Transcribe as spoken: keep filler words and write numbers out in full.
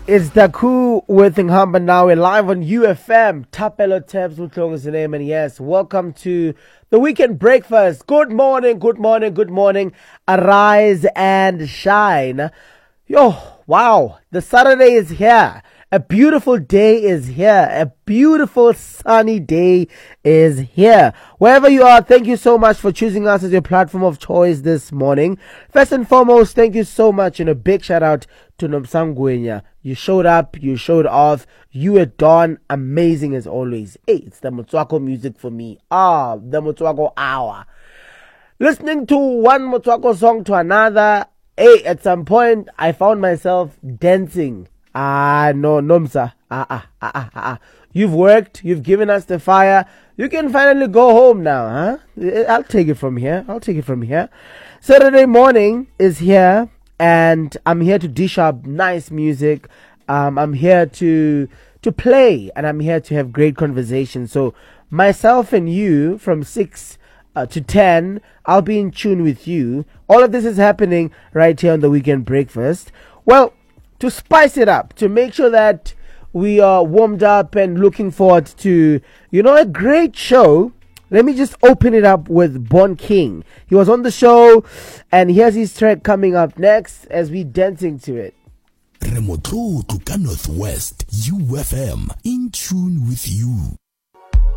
It's Daku with Ngamba now. We're live on U F M. Tapelo Tabs Mutlong is the name, and yes, welcome to the weekend breakfast. Good morning, good morning, good morning. Arise and shine. Yo, wow, the Saturday is here. A beautiful day is here. A beautiful sunny day is here. Wherever you are, thank you so much for choosing us as your platform of choice this morning. First and foremost, thank you so much, and a big shout out to Nomsangwenya. You showed up, you showed off, you were done amazing as always. Hey, it's the Motswako music for me. Ah, the Motswako hour. Listening to one Motswako song to another. Hey, at some point, I found myself dancing. Ah, no, Nomsa. Ah, ah, ah, ah, ah. You've worked, you've given us the fire. You can finally go home now, huh? I'll take it from here. I'll take it from here. Saturday morning is here, and I'm here to dish up nice music. Um, I'm here to to play, and I'm here to have great conversation. So myself and you, from six uh, to ten, I'll be in tune with you. All of this is happening right here on the Weekend Breakfast. Well, to spice it up, to make sure that we are warmed up and looking forward to, you know, a great show, let me just open it up with Bon King. He was on the show, and here's his track coming up next as we dancing to it. Remotro to Northwest, U F M, in tune with you.